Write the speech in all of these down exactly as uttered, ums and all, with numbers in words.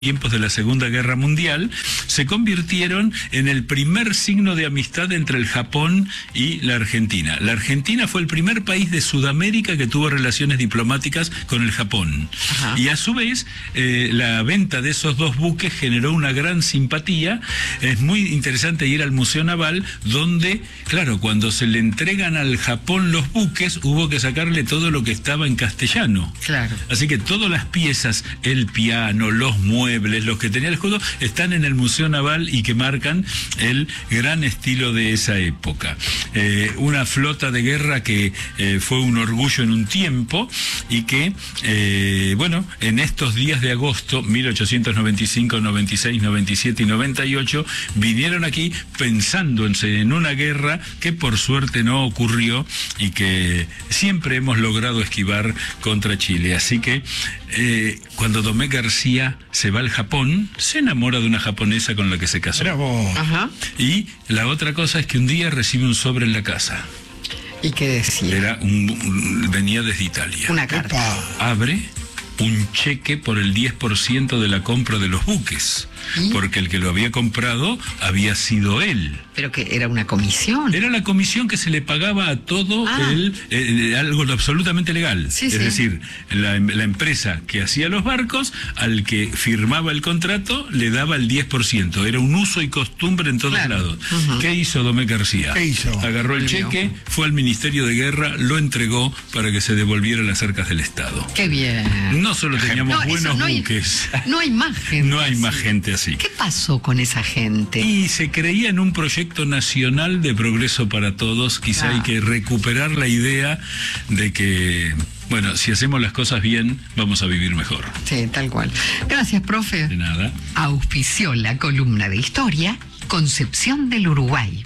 tiempos de la Segunda Guerra Mundial, se convirtieron en el primer signo de amistad entre el Japón y la Argentina. La Argentina fue el primer país de Sudamérica que tuvo relaciones diplomáticas con el Japón. Ajá. Y a su vez, eh, la venta de esos dos buques generó una gran simpatía. Es muy interesante ir al Museo Naval, donde, claro, cuando se le entregan al Japón los buques, hubo que sacarle todo lo que estaba en castellano. Claro. Así que todas las piezas, el piano, los muebles, los que tenía el escudo, están en el Museo Naval y que marcan el gran estilo de esa época. Eh, una flota de guerra que eh, fue un orgullo en un tiempo y que, eh, bueno, en estos días de agosto, mil ochocientos noventa y cinco, noventa y seis, noventa y siete y noventa y ocho, vinieron aquí pensando en, en una guerra que por suerte no ocurrió y que siempre hemos logrado esquivar contra Chile. Así que eh, cuando Domé García se va al Japón, se enamora de una japonesa con la que se casó. Ajá. Y la otra cosa es que un día recibe un sobre en la casa. ¿Y qué decía? Era un, un, venía desde Italia. Una carta. Epa. Abre un cheque por el diez por ciento de la compra de los buques. ¿Y? Porque el que lo había comprado había sido él. ¿Pero que era una comisión? Era la comisión que se le pagaba a todo ah. el, eh, algo absolutamente legal. Sí, es sí. decir, la, la empresa que hacía los barcos, al que firmaba el contrato, le daba el diez por ciento. Era un uso y costumbre en todos claro. lados. Uh-huh. ¿Qué hizo Domé García? ¿Qué hizo? Agarró el cheque, fue al Ministerio de Guerra, lo entregó para que se devolvieran las arcas del Estado. ¡Qué bien! No solo teníamos no, buenos no buques. Hay, no hay más gente No hay así. más gente así. ¿Qué pasó con esa gente? Y se creía en un proyecto nacional de progreso para todos. Quizá ah. hay que recuperar la idea de que, bueno, si hacemos las cosas bien, vamos a vivir mejor. Sí, tal cual. Gracias, profe. De nada. Auspició la columna de historia Concepción del Uruguay.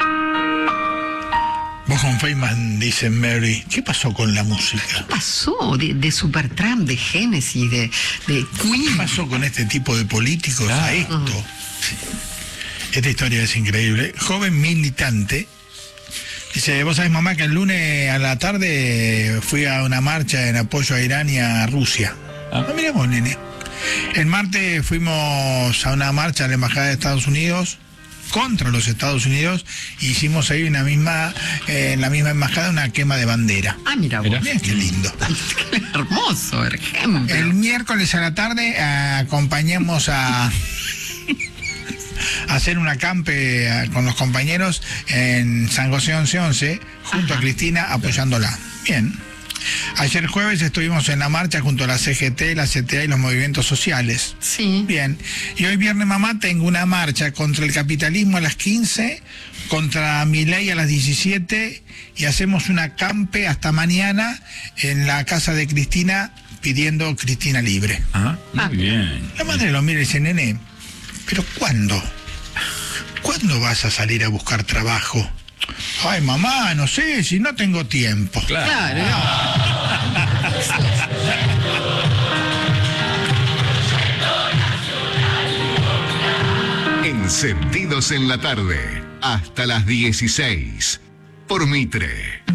Vos con Feynman, dice Mary, ¿qué pasó con la música? ¿Qué pasó de, de Supertramp, de Genesis, de, de Queen? ¿Qué pasó con este tipo de políticos ah, a esto? Uh-huh. Esta historia es increíble. Joven militante, dice, vos sabés, mamá, que el lunes a la tarde fui a una marcha en apoyo a Irán y a Rusia. Ah, mira vos, nene. El martes fuimos a una marcha a la Embajada de Estados Unidos contra los Estados Unidos, hicimos ahí una misma, eh, en la misma embajada una quema de bandera. Ah, mira vos. Mirá qué lindo. Qué hermoso ejemplo. El miércoles a la tarde eh, acompañamos a, a hacer un acampe eh, con los compañeros en San José once once, junto Ajá. a Cristina, apoyándola. Bien. Ayer jueves estuvimos en la marcha junto a la C G T, la C T A y los movimientos sociales. Sí. Bien. Y hoy viernes, mamá, tengo una marcha contra el capitalismo a las quince, contra Milei a las diecisiete y hacemos un acampe hasta mañana en la casa de Cristina pidiendo Cristina libre. Ah, muy ah. bien. La madre lo mira y dice, nene, ¿pero cuándo? ¿Cuándo vas a salir a buscar trabajo? Ay, mamá, no sé, si no tengo tiempo. Claro. claro. Encendidos en la tarde, hasta las dieciséis, por Mitre.